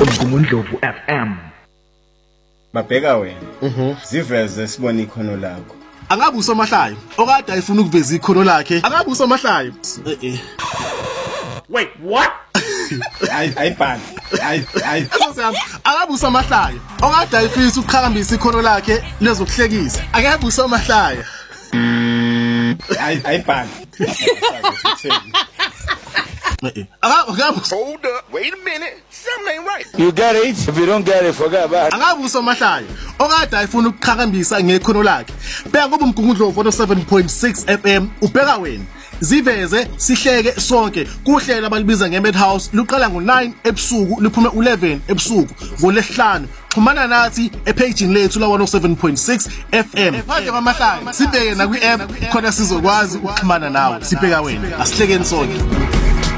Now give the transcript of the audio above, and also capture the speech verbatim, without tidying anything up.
Umgumundlovu F M. Babheka wena. Mhm. Siveze sibone ikhono lakho. Angabe usomahlayo okade ayifuna ukuveza ikhono lakhe. Angabe usomahlayo. Eh eh. Wait, what? Ay ayibhani. Ay ay. Angabe usomahlayo okade ayifisa ukuqhakambisa ikhono lakhe lezokuhlekisa. Angabe usomahlayo. Ay ayibhani. Hold up, wait a minute. Something ain't right. You get it. If you don't get it, forget about it. Angabe usomahlayo okade ayifuna ukuqhakambisa ngekhono lakhe. Bheka ngoba umgungundlovu one oh seven point six F M ubheka wena. Ziveze sihleke sonke kuhlela abalibiza ngeMadhouse luqala ngo nine ebusuku liphume eleven ebusuku ngolesihlanu. Xhumana nathi epage lethu la one oh seven point six F M. Manje kwamahlaya sibheke na kwi app khona sizokwazi ukuxhumana nawe. Sibheka wena asihlekeni sonke.